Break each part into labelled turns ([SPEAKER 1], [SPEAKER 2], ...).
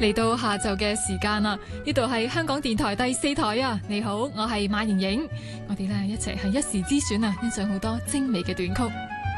[SPEAKER 1] 嚟到下晝嘅時間啦，呢度係香港電台第4台啊！你好，我係馬瑩瑩，我哋咧一齊係一時之選啊，欣賞好多精美嘅短曲。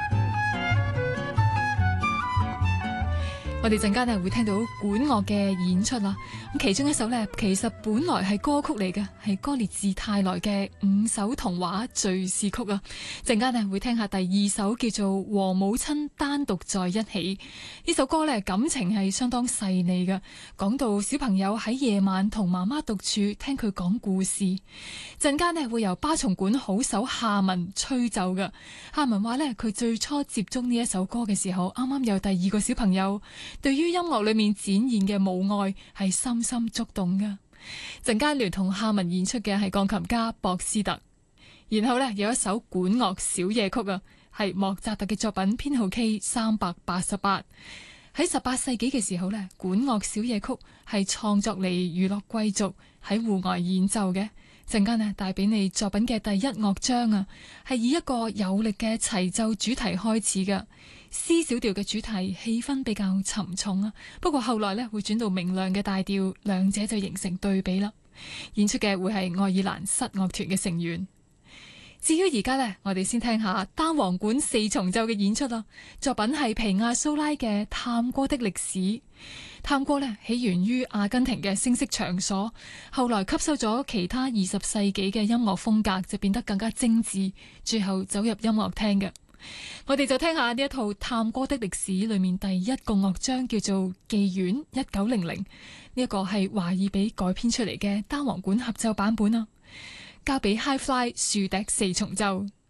[SPEAKER 1] 我哋陣間會聽到管樂嘅演出啦。咁其中一首呢，其實本來係歌曲嚟嘅，係歌列治泰來嘅5首童話敘事曲啊。陣間會聽下第2首叫做《和母親單獨在一起》。呢首歌呢，感情係相當細膩嘅，講到小朋友喺夜晚同媽媽獨處聽佢講故事。陣間會由巴松管好手夏文吹奏嘅。夏文話呢，佢最初接觸呢一首歌嘅時候，啱啱有第2個小朋友。對於音樂裏面展現嘅母愛係深深觸動嘅。陣間聯同夏文演出嘅係鋼琴家博斯特。然後呢，有一首管樂小夜曲啊，係莫扎特嘅作品編號 K388。喺18世紀嘅時候呢，管樂小夜曲係創作嚟娛樂貴族喺戶外演奏嘅。陣間帶俾你作品嘅第1樂章啊，係以一個有力嘅齊奏主題開始嘅。C 小調嘅主題氣氛比較沉重啊，不過後來會轉到明亮嘅大調，兩者就形成對比啦。演出嘅會係愛爾蘭室樂團嘅成員。至於而家我哋先聽下單簧管4重奏嘅演出啦。作品係皮亞蘇拉嘅《探戈的歷史》。探戈起源於阿根廷嘅聲色場所，後來吸收咗其他20世紀嘅音樂風格，就變得更加精緻，最後走入音樂廳嘅。我哋就聽下呢一套《探戈的歷史》裏面第1個樂章叫做《妓院1900》，呢一個係華爾比改編出嚟嘅單簧管合奏版本啊。交俾 Hi-Fly 豎笛4重奏。